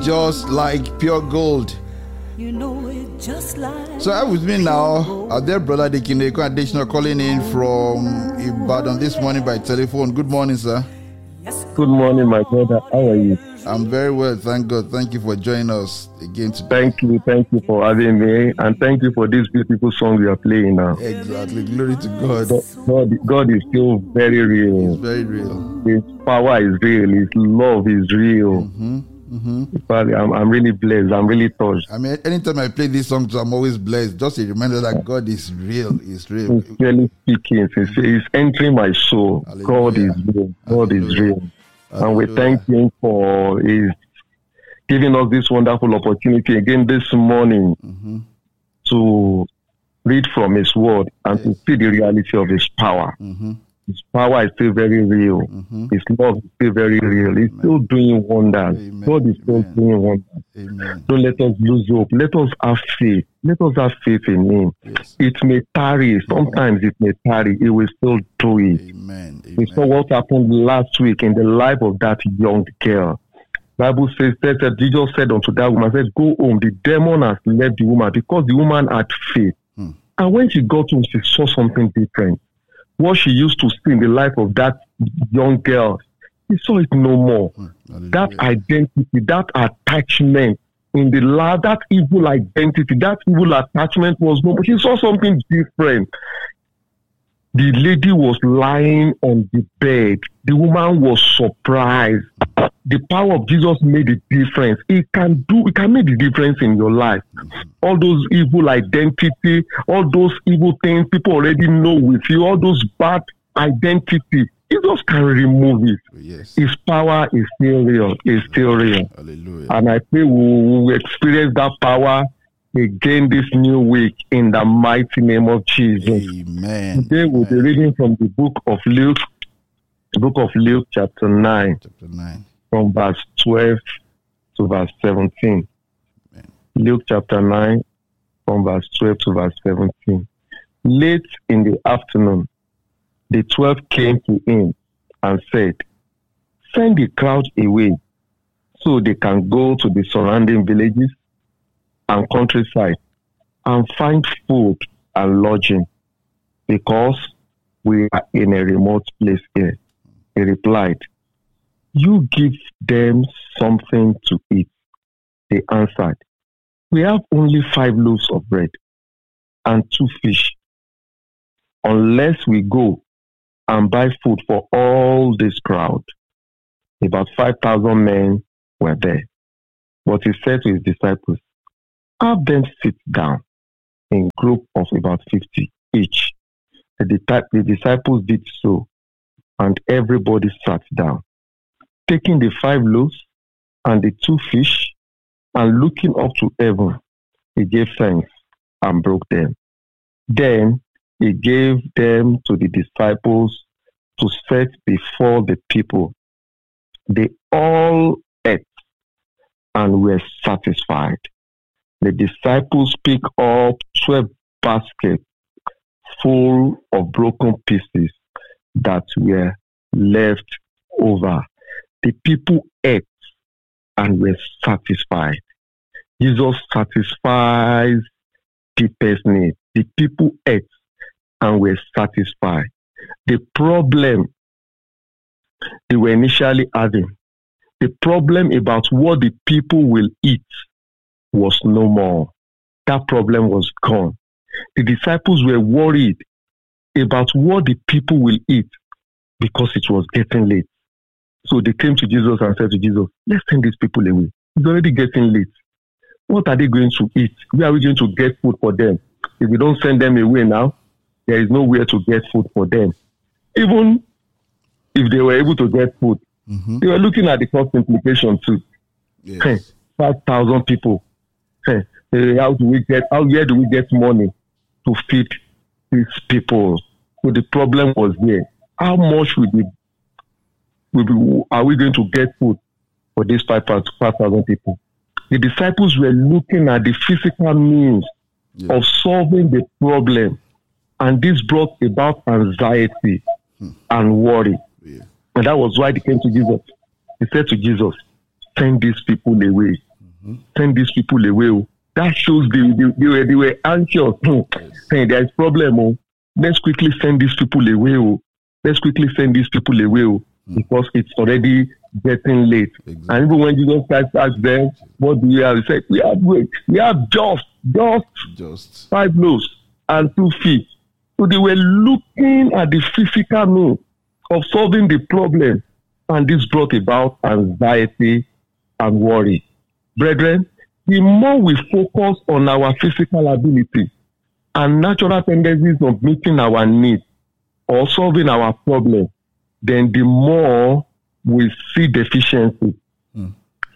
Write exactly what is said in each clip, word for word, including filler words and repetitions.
just like pure gold. You know it just like. So I'm with me now, our dear brother Dikineko Additional calling in from Ibadan this morning by telephone. Good morning, sir. Good morning, my brother. How are you? I'm very well, thank God. Thank you for joining us again today. Thank you, thank you for having me, and thank you for this beautiful song we are playing now. Exactly, glory to God. God, God is still very real. It's very real. His power is real. His love is real. Mm-hmm. Mm-hmm. I'm, I'm really blessed. I'm really touched. I mean, anytime I play this song, I'm always blessed. Just a reminder that God is real. He's real. He's really speaking. He's, he's entering my soul. Hallelujah. God is real. God Hallelujah. is real. Hallelujah. And we thank Him for His giving us this wonderful opportunity again this morning mm-hmm. to read from His Word and yes. to see the reality of His power. Mm-hmm. His power is still very real. Mm-hmm. His love is still very real. He's Amen. Still doing wonders. Amen. God is still Amen. doing wonders. Amen. Don't let us lose hope. Let us have faith. Let us have faith in Him. Yes. It may tarry. Sometimes it may tarry. He will still do it. Amen. Amen. We saw what happened last week in the life of that young girl. Bible says that Jesus said unto that woman, said, go home. The demon has left the woman because the woman had faith. Hmm. And when she got home, she saw something different. What she used to see in the life of that young girl, she saw it no more. Hmm. That identity, that attachment in the life, that evil identity, that evil attachment was no more. She saw something different. The lady was lying on the bed. The woman was surprised. The power of Jesus made a difference. It can do, it can make the difference in your life. All those evil identity, all those evil things people already know with you, all those bad identity, Jesus can remove it. Yes. His power is still real. It's still real. Hallelujah. And I pray we will experience that power again this new week in the mighty name of Jesus. Amen. Today we'll Amen. be reading from the book of Luke, the book of Luke chapter nine. Chapter nine. From verse twelve to verse seventeen. Amen. Luke chapter nine, from verse twelve to verse seventeen. Late in the afternoon, the twelve came to him and said, send the crowd away so they can go to the surrounding villages and countryside and find food and lodging, because we are in a remote place here. He replied, you give them something to eat. They answered, we have only five loaves of bread and two fish. Unless we go and buy food for all this crowd. About five thousand men were there. But he said to his disciples, have them sit down in a group of about fifty each. The, the disciples did so, and everybody sat down. Taking the five loaves and the two fish, and looking up to heaven, he gave thanks and broke them. Then he gave them to the disciples to set before the people. They all ate and were satisfied. The disciples picked up twelve baskets full of broken pieces that were left over. The people ate and were satisfied. Jesus satisfies people's needs. The people ate and were satisfied. The problem they were initially having, the problem about what the people will eat, was no more. That problem was gone. The disciples were worried about what the people will eat because it was getting late. So they came to Jesus and said to Jesus, let's send these people away. It's already getting late. What are they going to eat? Where are we going to get food for them? If we don't send them away now, there is nowhere to get food for them. Even if they were able to get food, mm-hmm. they were looking at the cost implication too. Yes. Hey, five thousand people. Hey, how do we get, how, where do we get money to feed these people? So the problem was there. How much would we, would we, are we going to get food for these five thousand people? The disciples were looking at the physical means yes. of solving the problem, and this brought about anxiety hmm. and worry. Yeah. And that was why they came to Jesus. He said to Jesus, send these people away. send these people away. Oh. That shows they, they, they, were, they were anxious. Yes. Saying there is problem. Oh. Let's quickly send these people away. Oh. Let's quickly send these people away. Oh. Mm. Because it's already getting late. Exactly. And even when Jesus Christ asked them, what do we have? He said, we have we have just, just, just. five loaves and two fish. So they were looking at the physical means of solving the problem. And this brought about anxiety and worry. Brethren, the more we focus on our physical ability and natural tendencies of meeting our needs or solving our problem, then the more we see deficiency. Mm.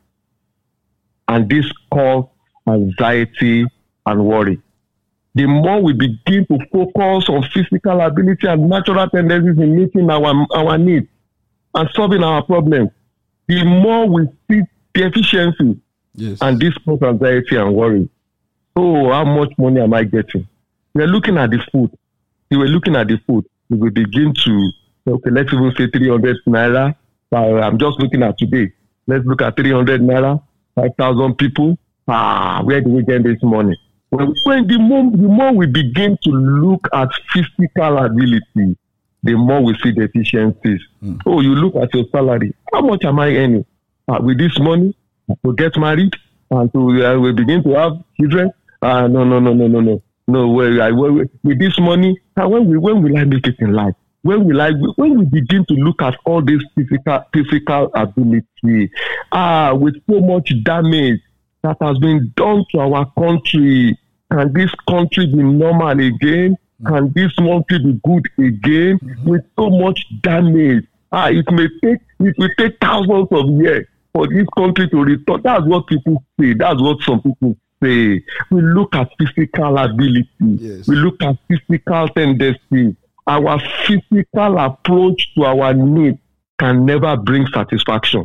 And this causes anxiety and worry. The more we begin to focus on physical ability and natural tendencies in meeting our, our needs and solving our problems, the more we see deficiency. Yes. And this causes anxiety and worry. Oh, how much money am I getting? We're looking at the food. You were looking at the food. We will begin to, okay, let's even say three hundred naira. Uh, I'm just looking at today. Let's look at three hundred naira, five thousand people. Ah, where do we get this money? When, when the, more, the more we begin to look at physical ability, the more we see deficiencies. Mm. Oh, you look at your salary. How much am I earning? Uh, with this money, to get married and to uh, we begin to have children? Uh, no, no, no, no, no, no. No, where I, where, with this money, uh, when, we, when will I make it in life? When will I, when we begin to look at all this physical, physical ability, ah, with so much damage that has been done to our country, can this country be normal again? Can this country be good again? Mm-hmm. With so much damage, ah, it may take, it will take thousands of years for this country to return. That's what people say. That's what some people say. We look at physical ability. Yes. We look at physical tendencies. Our physical approach to our needs can never bring satisfaction.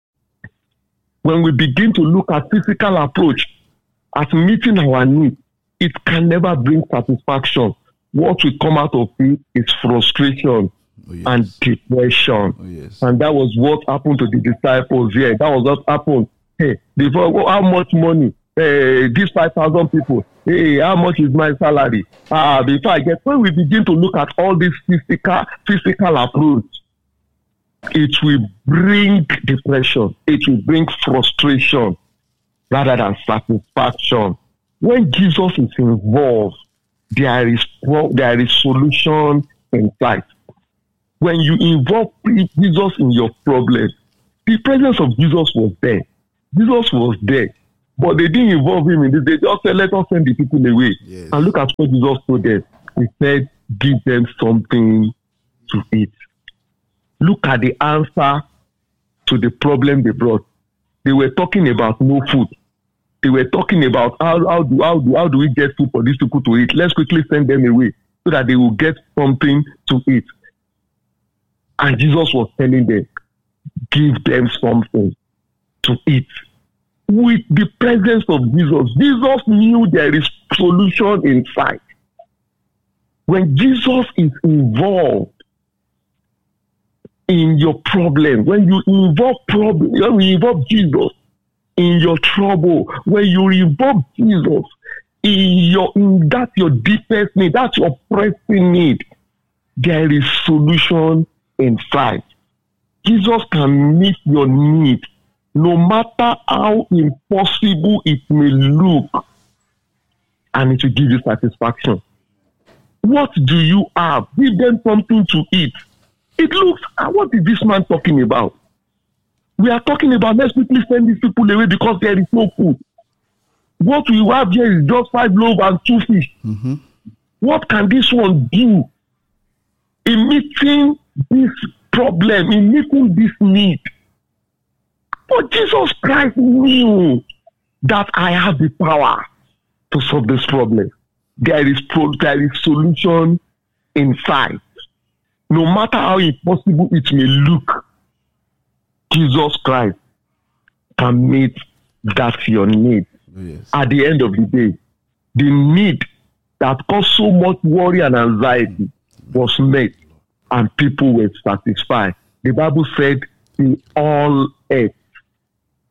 When we begin to look at physical approach at meeting our needs, it can never bring satisfaction. What will come out of it is frustration. Oh, yes. And depression. Oh, yes. And that was what happened to the disciples here. That was what happened. Hey, before, well, how much money? Hey, these five thousand people. Hey, how much is my salary? Ah, before I get, when we begin to look at all this physical, physical approach, it will bring depression. It will bring frustration rather than satisfaction. When Jesus is involved, there is there is solution in sight. When you involve Jesus in your problem, the presence of Jesus was there. Jesus was there. But they didn't involve him in this. They just said, let us send the people away. Yes. And look at what Jesus told them. He said, give them something to eat. Look at the answer to the problem they brought. They were talking about no food. They were talking about how, how, do, how, do, how do we get food for these people to eat? Let's quickly send them away so that they will get something to eat. And Jesus was telling them, give them something to eat. With the presence of Jesus, Jesus knew there is solution in sight. When Jesus is involved in your problem, when you involve problem, when you involve Jesus in your trouble, when you involve Jesus in your in that your deepest need, that's your pressing need, there is solution in sight. Jesus can meet your need. No matter how impossible it may look, and it will give you satisfaction. What do you have? Give them something to eat. It looks, what is this man talking about? We are talking about, let's quickly send these people away because there is no food. What we have here is just five loaves and two fish. Mm-hmm. What can this one do in meeting this problem, in meeting this need? But Jesus Christ knew that I have the power to solve this problem. There is pro- there is solution in sight. No matter how impossible it may look, Jesus Christ can meet that your need. Yes. At the end of the day, the need that caused so much worry and anxiety was met, and people were satisfied. The Bible said, "In all ate."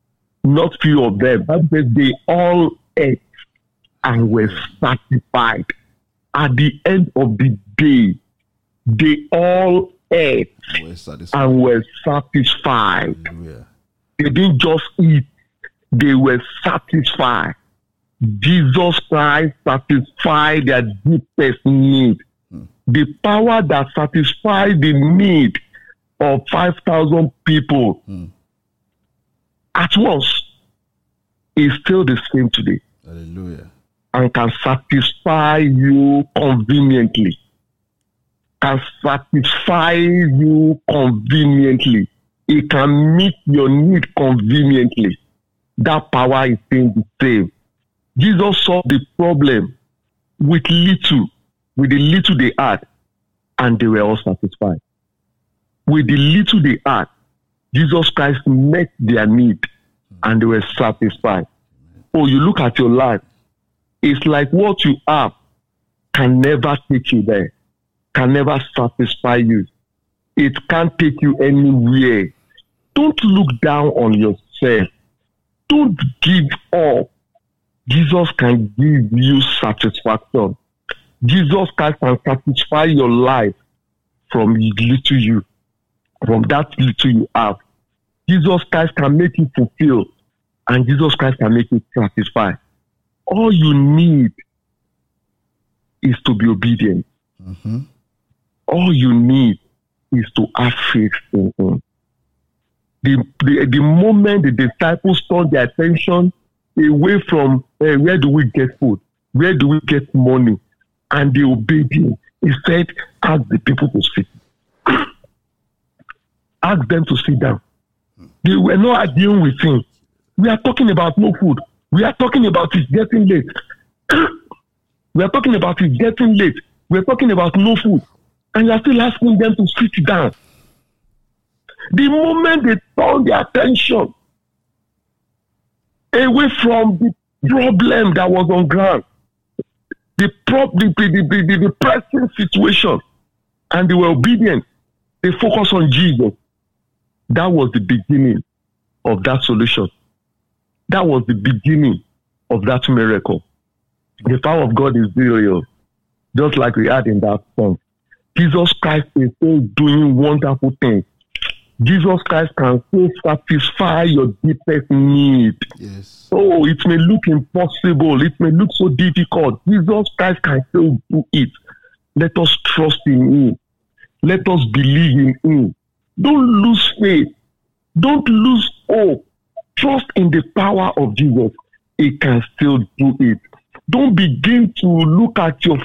not few of them, but they all ate and were satisfied. At the end of the day, they all ate We're satisfied. and were satisfied. Hallelujah. They didn't just eat, they were satisfied. Jesus Christ satisfied their deepest need. Hmm. The power that satisfied the need of five thousand people Hmm. at once is still the same today Hallelujah. and can satisfy you conveniently. Can satisfy you conveniently. It can meet your need conveniently. That power is still the same. Jesus solved the problem with little, with the little they had, and they were all satisfied. With the little they had, Jesus Christ met their need, and they were satisfied. Oh, you look at your life, it's like what you have can never take you there, can never satisfy you. It can't take you anywhere. Don't look down on yourself. Don't give up. Jesus can give you satisfaction. Jesus Christ can satisfy your life from little you, from that little you have. Jesus Christ can make you fulfill, and Jesus Christ can make you satisfied. All you need is to be obedient. Mm-hmm. All you need is to have faith in Him. The, the, the moment the disciples turned their attention away from uh, where do we get food, where do we get money, and they obeyed Him, He said, ask the people to sit. Ask them to sit down. They were not arguing with Him. We are talking about no food. We are talking about it getting late. We are talking about it getting late. We are talking about no food. And you are still asking them to sit down. The moment they turned their attention away from the problem that was on ground, the, pro- the, the, the, the, the pressing situation, and they were obedient, they focused on Jesus. That was the beginning of that solution. That was the beginning of that miracle. The power of God is real, just like we had in that song. Jesus Christ is still doing wonderful things. Jesus Christ can still satisfy your deepest need. Yes. Oh, it may look impossible. It may look so difficult. Jesus Christ can still do it. Let us trust in Him. Let us believe in Him. Don't lose faith. Don't lose hope. Trust in the power of Jesus. He can still do it. Don't begin to look at your